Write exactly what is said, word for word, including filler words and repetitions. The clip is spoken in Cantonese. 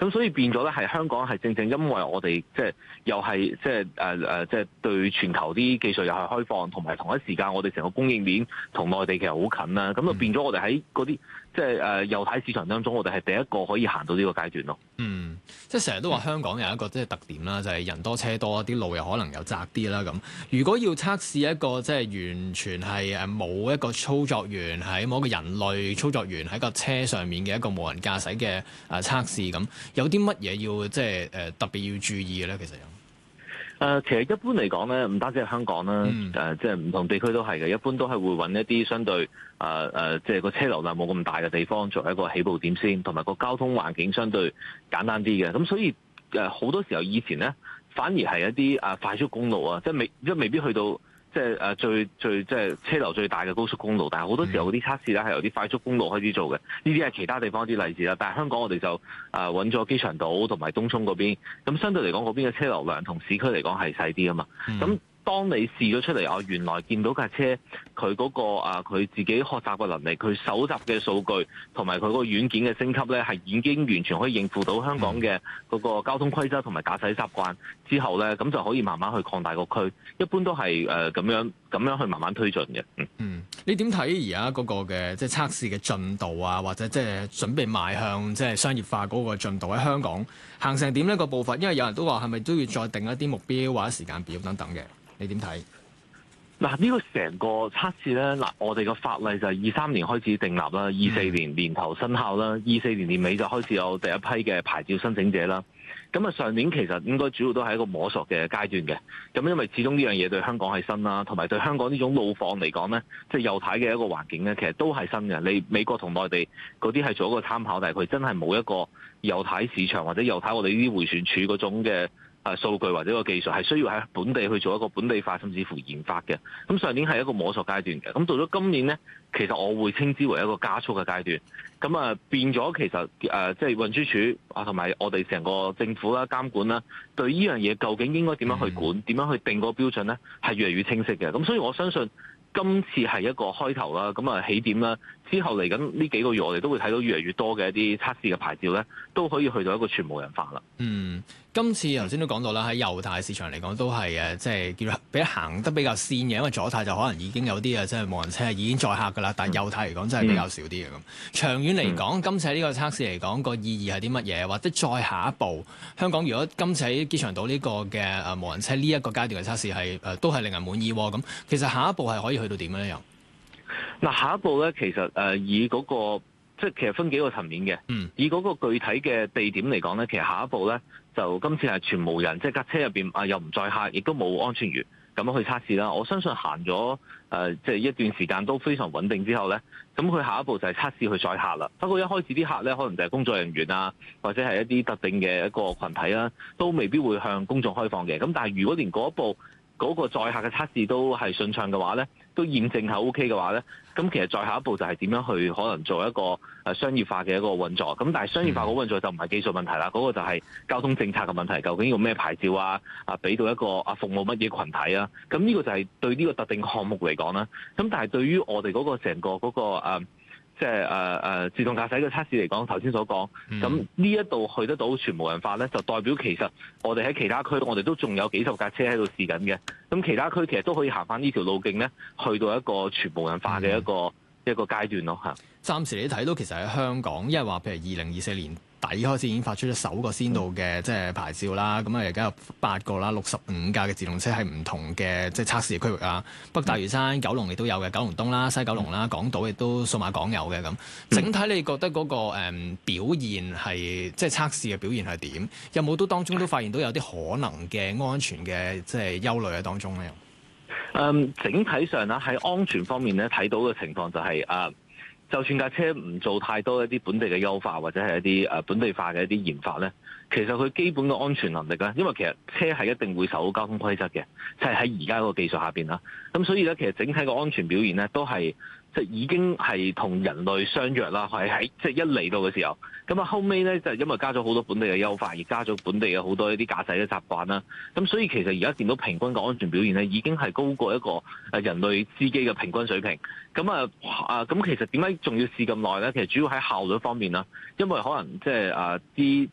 咁所以變咗咧係香港係正正因為我哋即係又係即係誒誒即係對全球啲技術又係開放，同埋同一時間我哋成個供應鏈同內地其實好近啦，咁就變咗我哋喺嗰啲即係誒右太市場當中，我哋係第一個可以行到呢個階段咯。 嗯，即係成日都話香港有一個即係特點啦，就係、是、人多車多，啲路又可能又窄啲啦咁。如果要測試一個即係完全係誒冇一個操作員喺冇一個人類操作員喺個車上面嘅一個無人駕駛嘅誒測試咁，有啲乜嘢要即係誒特別要注意嘅咧？其實有。 誒、呃，其實一般嚟講咧，唔單止係香港啦，誒、 嗯呃，即係唔同地區都係嘅。一般都係會揾一啲相對誒誒、呃，即係個車流量冇咁大嘅地方作為一個起步點先，同埋個交通環境相對簡單啲嘅。咁所以誒，好、呃、多時候以前咧，反而係一啲誒快速公路啊，即係未即係未必去到。即係誒最最即係車流最大嘅高速公路，但係好多時候嗰啲測試咧係由啲快速公路開始做嘅。呢啲係其他地方啲例子啦，但係香港我哋就誒揾咗機場島同埋東涌嗰邊，咁相對嚟講嗰邊嘅車流量同市區嚟講係細啲啊嘛，咁、嗯。當你試咗出嚟，哦，原來見到架車佢嗰、嗰個啊，佢自己學習嘅能力，佢搜集嘅數據同埋佢嗰個軟件嘅升級咧，係已經完全可以應付到香港嘅嗰個交通規則同埋駕駛習慣之後咧，咁就可以慢慢去擴大個區。一般都係誒咁樣咁樣去慢慢推進嘅。嗯， 嗯，你點睇而家嗰個嘅即係測試嘅進度啊，或者即係準備邁向即係商業化嗰個進度喺香港行成點呢個步伐？因為有人都話係咪都要再定一啲目標或者時間表等等嘅。你點睇？ 嗱，呢個成個測試咧，嗱，我哋嘅法例就係二三年開始訂立啦，二四年年頭生效啦，二四年年尾就開始有第一批嘅牌照申請者啦。咁啊，上年其實應該主要都係一個摸索嘅階段嘅。咁因為始終呢樣嘢對香港係新啦，同埋對香港呢種路況嚟講咧，即係右軚嘅一個環境咧，其實都係新嘅。你美國同內地嗰啲係做一個參考，但係佢真係冇一個右軚市場或者右軚我哋呢啲迴旋處嗰種嘅。誒數據或者個技術係需要喺本地去做一個本地化甚至乎研發嘅。咁上年係一個摸索階段嘅。咁到咗今年呢，其實我會稱之為一個加速嘅階段。咁啊變咗其實誒即係運輸署啊同埋我哋成個政府啦監管啦，對呢樣嘢究竟應該點樣去管，點樣去定個標準呢？係越嚟越清晰嘅。咁所以我相信今次係一個開頭啦，咁啊起點啦。之後嚟緊呢幾個月，我哋都會睇到越嚟越多嘅一啲測試嘅牌照咧，都可以去到一個全無人化啦。 嗯，今次頭先都講到啦，喺右軚市場嚟講都係誒，即係叫做比較行得比較先嘅，因為左軚就可能已經有啲啊，即係無人車已經載客噶啦，但係右軚嚟講真係比較少啲嘅咁。嗯、長遠嚟講，今次喺呢個測試嚟講個意義係啲乜嘢？或者再下一步，香港如果今次喺機場島呢個嘅誒無人車呢一個階段嘅測試係誒都係令人滿意喎，咁其實下一步係可以去到點咧又？ 嗱，下一步咧，其實誒以嗰個即係其實分幾個層面嘅。嗯。以嗰個具體嘅地點嚟講咧，其實下一步咧就今次係全無人，即係架車入邊啊又唔載客，亦都冇安全員咁樣去測試啦。我相信行咗誒即係一段時間都非常穩定之後咧，咁佢下一步就係測試去載客啦。不過一開始啲客咧可能就係工作人員啊，或者係一啲特定嘅一個群體啦，都未必會向公眾開放嘅。咁但係如果連嗰一步嗰個載客嘅測試都係順暢嘅話咧，都驗證係 O K 嘅話咧，咁其實再下一步就係點樣去可能做一個誒商業化嘅一個運作。咁但係商業化嘅運作就唔係技術問題啦，嗰、嗰個就係交通政策嘅問題，究竟用咩牌照啊？啊，俾到一個啊服務乜嘢群體啊？咁呢個就係對呢個特定項目嚟講啦。咁但係對於我哋嗰個成個嗰、嗰個、呃即係誒誒自動駕駛嘅測試嚟講，頭先所講，咁呢一度去得到全無人化咧，就代表其實我哋喺其他區，我哋都仲有幾十架車喺度試緊嘅。咁其他區其實都可以行翻呢條路徑咧，去到一個全無人化嘅一個、嗯、一個階段咯嚇。暫時你睇到其實喺香港，因為話譬如二零二四年底開始已經發出咗首個先導嘅即係牌照啦，咁啊而家有八個啦，六十五架嘅自動車喺唔同嘅即係測試嘅區域啊，北大嶼山、九龍亦都有嘅，九龍東啦、西九龍啦、港島亦都數碼港有嘅咁。整體你覺得嗰、那個、嗯、表現係即係測試嘅表現係點？有冇都當中都發現到有啲可能嘅安全嘅即係憂慮喺當中咧？ 誒、um, 整體上咧喺安全方面咧睇到嘅情況就係、是、誒。Uh, 就算架車唔做太多一啲本地嘅優化或者係一啲誒本地化嘅一啲研發咧，其實佢基本嘅安全能力咧，因為其實車係一定會受到交通規則嘅，即係喺而家個技術下邊啦。咁所以咧，其實整體嘅安全表現咧都係即係已經係同人類相若啦，係喺即係一嚟到嘅時候。咁啊後尾咧就係因為加咗好多本地嘅優化，而加咗本地嘅好多一啲駕駛嘅習慣啦。咁所以其實而家見到平均嘅安全表現咧，已經係高過一個誒人類司機嘅平均水平。咁啊啊咁其實點解仲要試咁耐咧？其實主要喺效率方面啦，因為可能即係啊啲